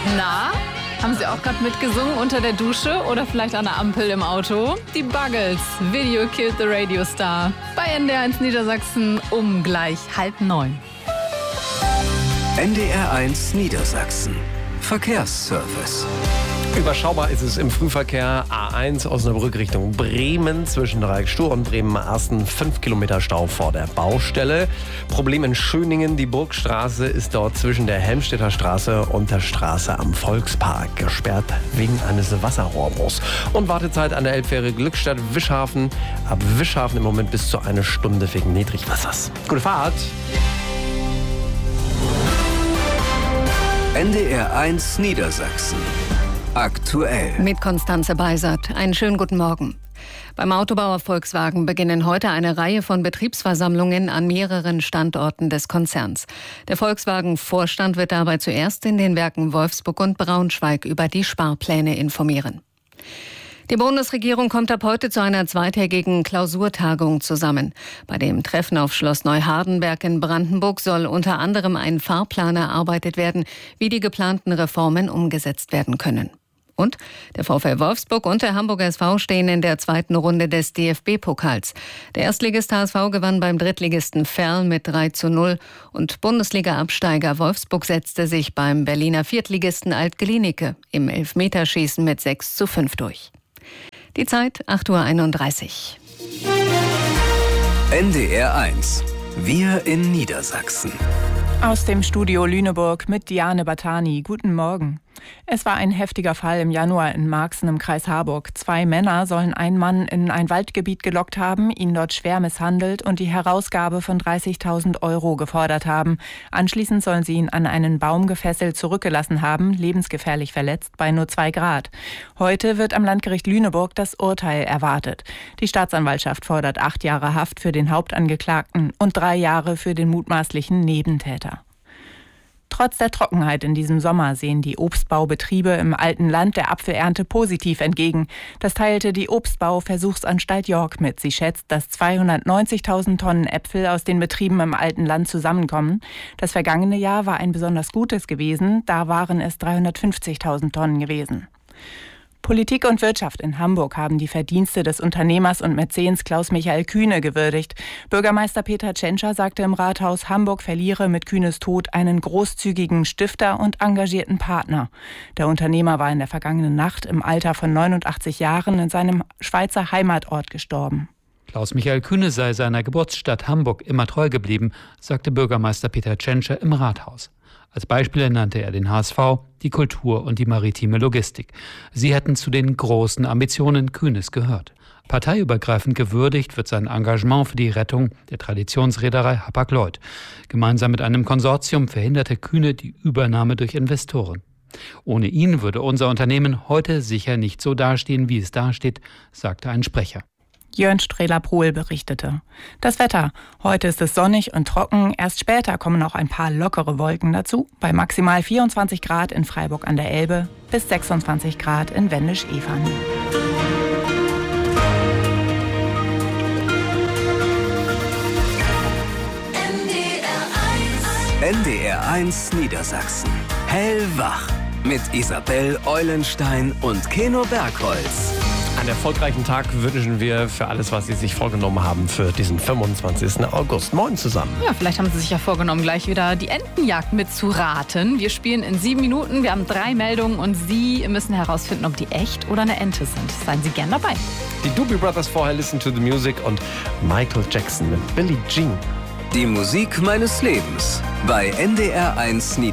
Na, haben Sie auch gerade mitgesungen unter der Dusche oder vielleicht an der Ampel im Auto? Die Buggles, Video Killed the Radio Star. Bei NDR1 Niedersachsen um gleich 8:30. NDR1 Niedersachsen. Verkehrsservice. Überschaubar ist es im Frühverkehr. A1 Osnabrück Richtung Bremen zwischen Dreieck-Stur und Bremen-Asten. 5 Kilometer Stau vor der Baustelle. Problem in Schöningen. Die Burgstraße ist dort zwischen der Helmstedter Straße und der Straße am Volkspark gesperrt wegen eines Wasserrohrbruchs. Und Wartezeit an der Elbfähre Glückstadt-Wischhafen. Ab Wischhafen im Moment bis zu 1 Stunde wegen Niedrigwassers. Gute Fahrt! NDR1 Niedersachsen. Aktuell. Mit Konstanze Beisert. Einen schönen guten Morgen. Beim Autobauer Volkswagen beginnen heute eine Reihe von Betriebsversammlungen an mehreren Standorten des Konzerns. Der Volkswagen-Vorstand wird dabei zuerst in den Werken Wolfsburg und Braunschweig über die Sparpläne informieren. Die Bundesregierung kommt ab heute zu einer zweitägigen Klausurtagung zusammen. Bei dem Treffen auf Schloss Neuhardenberg in Brandenburg soll unter anderem ein Fahrplan erarbeitet werden, wie die geplanten Reformen umgesetzt werden können. Und der VfL Wolfsburg und der Hamburger SV stehen in der zweiten Runde des DFB-Pokals. Der Erstligist HSV gewann beim Drittligisten Verl mit 3:0 und Bundesliga-Absteiger Wolfsburg setzte sich beim Berliner Viertligisten Alt-Glienicke im Elfmeterschießen mit 6:5 durch. Die Zeit 8:31 Uhr. NDR1. Wir in Niedersachsen. Aus dem Studio Lüneburg mit Diane Batani. Guten Morgen. Es war ein heftiger Fall im Januar in Marxen im Kreis Harburg. 2 Männer sollen einen Mann in ein Waldgebiet gelockt haben, ihn dort schwer misshandelt und die Herausgabe von 30.000 € gefordert haben. Anschließend sollen sie ihn an einen Baum gefesselt zurückgelassen haben, lebensgefährlich verletzt bei nur 2 Grad. Heute wird am Landgericht Lüneburg das Urteil erwartet. Die Staatsanwaltschaft fordert 8 Jahre Haft für den Hauptangeklagten und 3 Jahre für den mutmaßlichen Nebentäter. Trotz der Trockenheit in diesem Sommer sehen die Obstbaubetriebe im alten Land der Apfelernte positiv entgegen. Das teilte die Obstbau-Versuchsanstalt York mit. Sie schätzt, dass 290.000 Tonnen Äpfel aus den Betrieben im alten Land zusammenkommen. Das vergangene Jahr war ein besonders gutes gewesen. Da waren es 350.000 Tonnen gewesen. Politik und Wirtschaft in Hamburg haben die Verdienste des Unternehmers und Mäzens Klaus-Michael Kühne gewürdigt. Bürgermeister Peter Tschentscher sagte im Rathaus, Hamburg verliere mit Kühnes Tod einen großzügigen Stifter und engagierten Partner. Der Unternehmer war in der vergangenen Nacht im Alter von 89 Jahren in seinem Schweizer Heimatort gestorben. Klaus-Michael Kühne sei seiner Geburtsstadt Hamburg immer treu geblieben, sagte Bürgermeister Peter Tschentscher im Rathaus. Als Beispiele nannte er den HSV, die Kultur und die maritime Logistik. Sie hätten zu den großen Ambitionen Kühnes gehört. Parteiübergreifend gewürdigt wird sein Engagement für die Rettung der Traditionsreederei Hapag-Lloyd. Gemeinsam mit einem Konsortium verhinderte Kühne die Übernahme durch Investoren. Ohne ihn würde unser Unternehmen heute sicher nicht so dastehen, wie es dasteht, sagte ein Sprecher. Jörn Strehler-Prohl berichtete. Das Wetter. Heute ist es sonnig und trocken. Erst später kommen auch ein paar lockere Wolken dazu. Bei maximal 24 Grad in Freiburg an der Elbe bis 26 Grad in Wendisch-Efern. NDR1 Niedersachsen. Hellwach. Mit Isabel Eulenstein und Keno Bergholz. Einen erfolgreichen Tag wünschen wir für alles, was Sie sich vorgenommen haben für diesen 25. August. Moin zusammen. Ja, vielleicht haben Sie sich ja vorgenommen, gleich wieder die Entenjagd mitzuraten. Wir spielen in 7 Minuten. Wir haben 3 Meldungen und Sie müssen herausfinden, ob die echt oder eine Ente sind. Seien Sie gern dabei. Die Doobie Brothers vorher Listen to the Music und Michael Jackson mit Billie Jean. Die Musik meines Lebens bei NDR1 Niedersachsen.